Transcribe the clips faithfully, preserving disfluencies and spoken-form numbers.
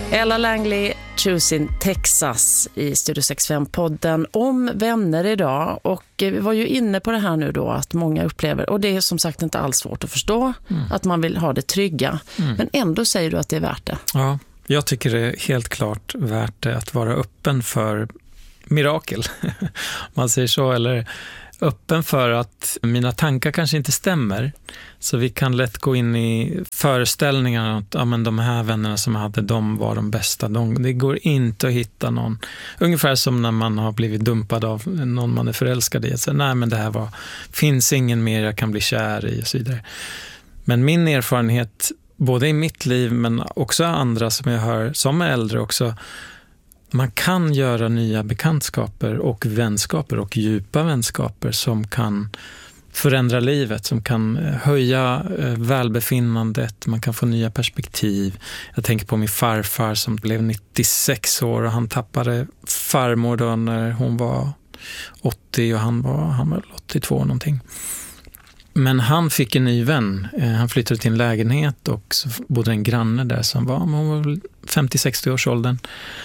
Ella Langley, Choosing Texas i Studio sextiofem-podden om vänner idag. Och vi var ju inne på det här nu då att många upplever, och det är som sagt inte alls svårt att förstå, mm. att man vill ha det trygga. Mm. Men ändå säger du att det är värt det. Ja, jag tycker det är helt klart värt det att vara öppen för mirakel. Man säger så, eller öppen för att mina tankar kanske inte stämmer. Så vi kan lätt gå in i föreställningar att ja, men de här vännerna som jag hade, de var de bästa. De, det går inte att hitta någon. Ungefär som när man har blivit dumpad av någon man är förälskad i. Så, nej, men det här var, finns ingen mer jag kan bli kär i och så vidare. Men min erfarenhet, både i mitt liv men också andra som jag hör som är äldre också, man kan göra nya bekantskaper och vänskaper och djupa vänskaper som kan förändra livet, som kan höja välbefinnandet, man kan få nya perspektiv. Jag tänker på min farfar som blev nittiosex år och han tappade farmor då när hon var åttio och han var, han var åttiotvå någonting. Men han fick en ny vän. Han flyttade till en lägenhet och så bodde en granne där som var, hon var femtio sextio års åldern.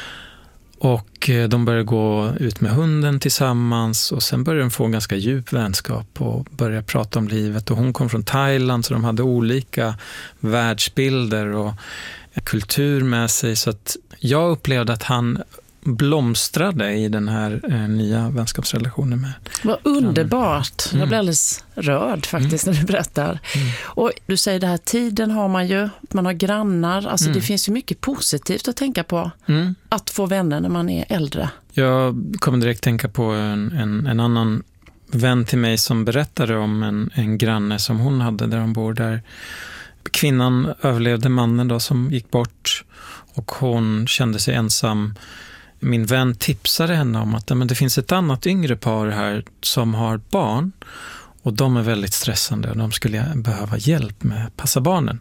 Och de började gå ut med hunden tillsammans och sen började de få en ganska djup vänskap och börja prata om livet. Och hon kom från Thailand så de hade olika världsbilder och kultur med sig. Så att jag upplevde att han blomstrade i den här eh, nya vänskapsrelationen med. Vad underbart. Mm. Jag blir alldeles rörd faktiskt mm. när du berättar. Mm. Och du säger det här, tiden har man ju, man har grannar. Alltså mm. det finns ju mycket positivt att tänka på. Mm. Att få vänner när man är äldre. Jag kommer direkt tänka på en, en, en annan vän till mig som berättade om en, en granne som hon hade där hon bor där. Kvinnan överlevde mannen då som gick bort och hon kände sig ensam. Min vän tipsade henne om att men det finns ett annat yngre par här som har barn och de är väldigt stressande och de skulle behöva hjälp med att passa barnen.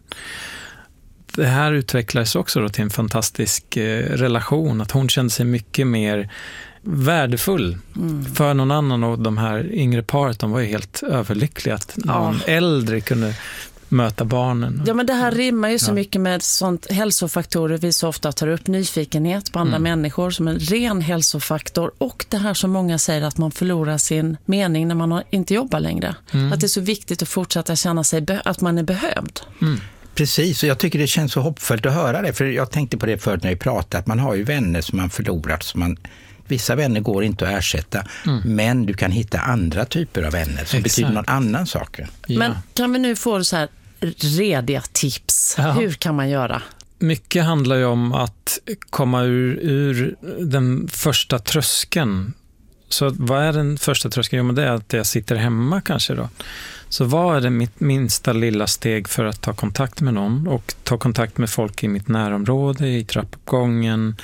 Det här utvecklades också då till en fantastisk eh, relation, att hon kände sig mycket mer värdefull mm. för någon annan, och de här yngre paret, de var ju helt överlyckliga att någon ja. äldre kunde möta barnen. Ja, men det här rimmar ju så ja. mycket med sånt hälsofaktorer vi så ofta tar upp, nyfikenhet på andra mm. människor som en ren hälsofaktor, och det här som många säger att man förlorar sin mening när man inte jobbar längre. Mm. Att det är så viktigt att fortsätta känna sig be- att man är behövd. Mm. Precis, och jag tycker det känns så hoppfullt att höra det, för jag tänkte på det förut när vi pratade, att man har ju vänner som man förlorat, som man vissa vänner går inte att ersätta, mm. men du kan hitta andra typer av vänner som Exakt. betyder någon annan sak. Ja. Men kan vi nu få så här rediga tips? Ja. Hur kan man göra? Mycket handlar ju om att komma ur, ur den första tröskeln. Så vad är den första tröskeln? Jo, men det är att jag sitter hemma kanske då. Så vad är det mitt minsta lilla steg för att ta kontakt med någon och ta kontakt med folk i mitt närområde, i trappuppgången,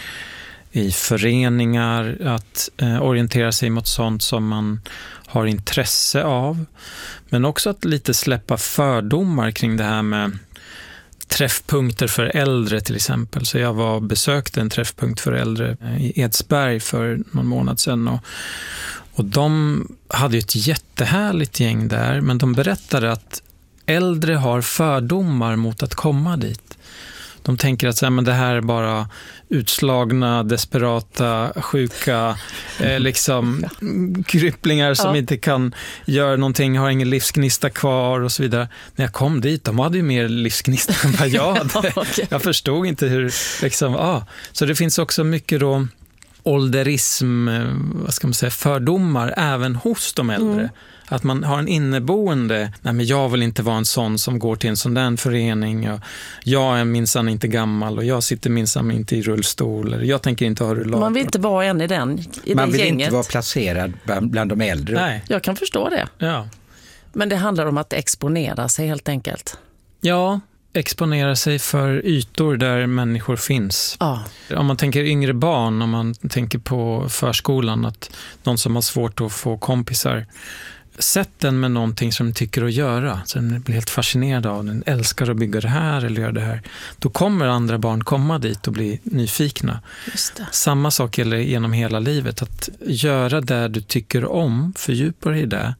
i föreningar, att eh, orientera sig mot sånt som man har intresse av. Men också att lite släppa fördomar kring det här med träffpunkter för äldre till exempel. Så jag var besökte en träffpunkt för äldre i Edsberg för någon månad sedan, och, och de hade ju ett jättehärligt gäng där, men de berättade att äldre har fördomar mot att komma dit. De tänker att så här, men det här är bara utslagna, desperata, sjuka eh, liksom krypplingar som ja. inte kan göra någonting, har ingen livsgnista kvar och så vidare. När jag kom dit, de hade ju mer livsgnista än vad jag hade. okay. Jag förstod inte hur liksom, ah. Så det finns också mycket då ålderism, vad ska man säga, fördomar även hos de äldre. Mm. Att man har en inneboende, nej men jag vill inte vara en sån som går till en sån där förening, och jag är minsann inte gammal och jag sitter minsann inte i rullstol, eller jag tänker inte ha rullator. Man vill inte vara en i den i Man vill gänget. inte vara placerad bland, bland de äldre. Nej. Jag kan förstå det. Ja. Men det handlar om att exponera sig helt enkelt. Ja, exponera sig för ytor där människor finns. Ja. Om man tänker yngre barn, om man tänker på förskolan, att någon som har svårt att få kompisar, sätt den med någonting som den tycker att göra. Så den blir helt fascinerad av den, älskar att bygga det här eller göra det här. Då kommer andra barn komma dit och bli nyfikna. Just det. Samma sak gäller genom hela livet. Att göra det du tycker om, fördjupa dig i det.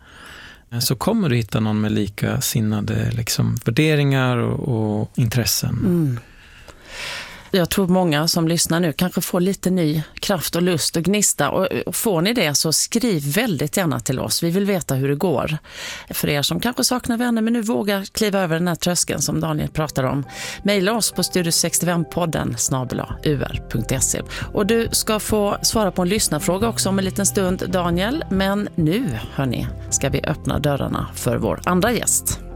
Så kommer du hitta någon med likasinnade liksom, värderingar och, och intressen. Mm. Jag tror många som lyssnar nu kanske får lite ny kraft och lust och gnista. Och, och får ni det så skriv väldigt gärna till oss. Vi vill veta hur det går. För er som kanske saknar vänner men nu vågar kliva över den här tröskeln som Daniel pratar om. Maila oss på studio sextiofem podden snabel-a u r punkt se. Och du ska få svara på en lyssnarfråga också om en liten stund, Daniel. Men nu, hörni, ska vi öppna dörrarna för vår andra gäst.